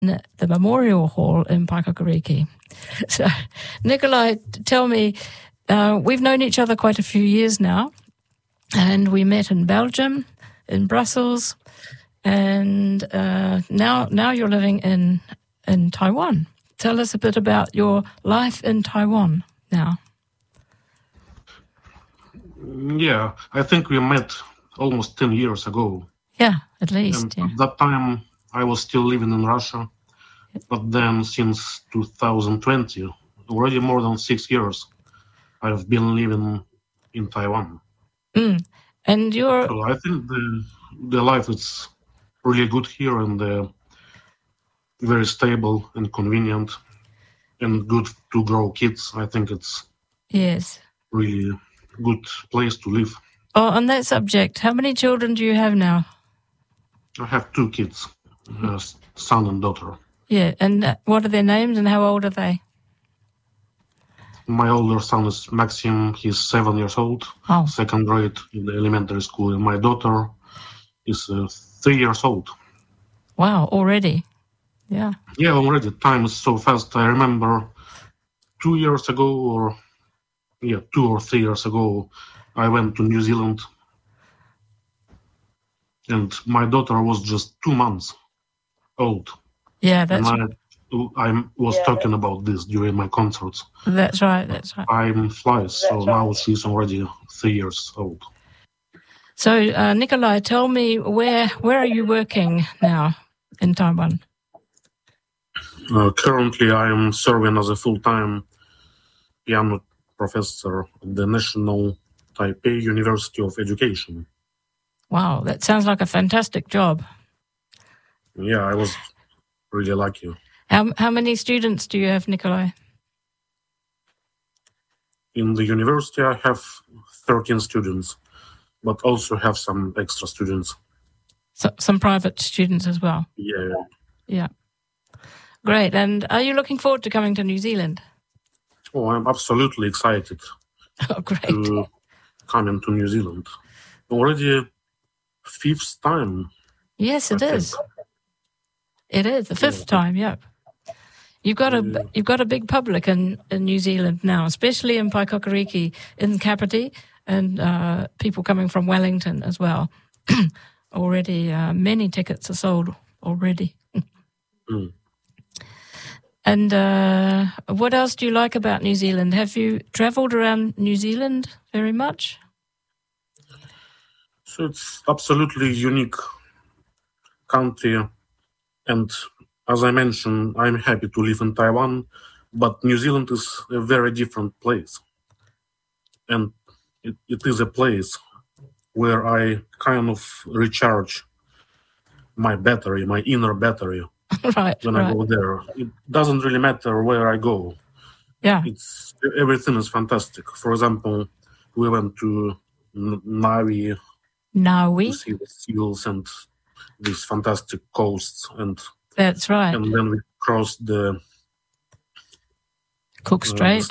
the Memorial Hall in Paikakariki. So, Nikolai, tell me, we've known each other quite a few years now, and we met in Belgium, in Brussels, and now you're living in Taiwan. Tell us a bit about your life in Taiwan now. Yeah, I think we met almost 10 years ago. Yeah, at least. And yeah. At that time, I was still living in Russia. But then since 2020, already more than 6 years, I've been living in Taiwan. And you're... So I think the life is really good here and very stable and convenient and good to grow kids. I think it's really good place to live. Oh, on that subject, how many children do you have now? I have 2 kids, a son and daughter. Yeah, and what are their names and how old are they? My older son is Maxim. He's 7 years old, second grade in the elementary school. And my daughter is 3 years old. Wow, already? Yeah. Yeah, already. Time is so fast. I remember 2 years ago, 2 or 3 years ago, I went to New Zealand. And my daughter was just 2 months old. Yeah, that's and I was talking about this during my concerts. That's right. Time flies, so now she's already 3 years old. So, Nikolai, tell me, where are you working now in Taiwan? Currently, I am serving as a full-time piano professor at the National Taipei University of Education. Wow, that sounds like a fantastic job. Yeah, I was really lucky. How many students do you have, Nikolai? In the university, I have 13 students, but also have some extra students. So, some private students as well? Yeah. Great. And are you looking forward to coming to New Zealand? Oh, I'm absolutely excited to come into New Zealand. Already 5th time. Yes, it is. It is the 5th time, yeah. You've got a big public in New Zealand now, especially in Paikakariki, in Kapiti, and people coming from Wellington as well. Already, many tickets are sold already. And what else do you like about New Zealand? Have you travelled around New Zealand very much? So it's absolutely unique country, and as I mentioned, I'm happy to live in Taiwan, but New Zealand is a very different place. And it is a place where I kind of recharge my battery, my inner battery, when I go there. It doesn't really matter where I go. Yeah. Everything is fantastic. For example, we went to Naui to see the seals and these fantastic coasts, and that's right. And then we crossed the Cook Strait,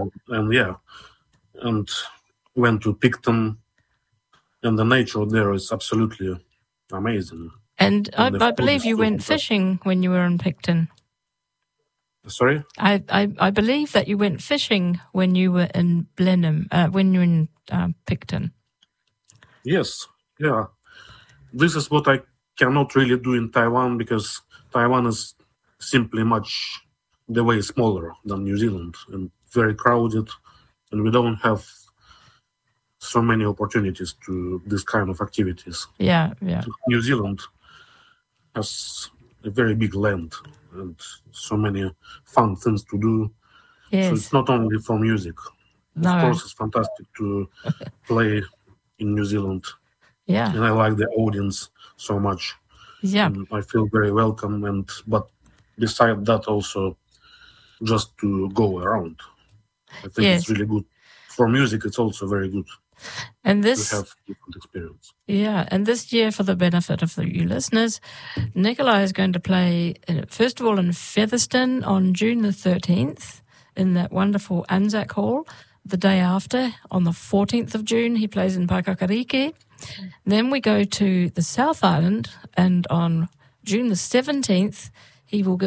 and went to Picton, and the nature there is absolutely amazing. And I believe you went fishing when you were in Picton. Sorry? I believe that you went fishing when you were in Blenheim, when you were in Picton. Yes, yeah. This is what I cannot really do in Taiwan, because Taiwan is simply much the way smaller than New Zealand and very crowded, and we don't have so many opportunities to this kind of activities. Yeah. New Zealand has a very big land and so many fun things to do. Yes. So it's not only for music. No. Of course, it's fantastic to play in New Zealand. Yeah. And I like the audience so much. Yeah. And I feel very welcome. But beside that, also just to go around. I think it's really good. For music, it's also very good. And this, to have different experience. Yeah, and this year, for the benefit of you listeners, Nikolai is going to play, first of all, in Featherston on June the 13th in that wonderful Anzac Hall. The day after, on the 14th of June, he plays in Paikakariki. Then we go to the South Island, and on June the 17th, he will go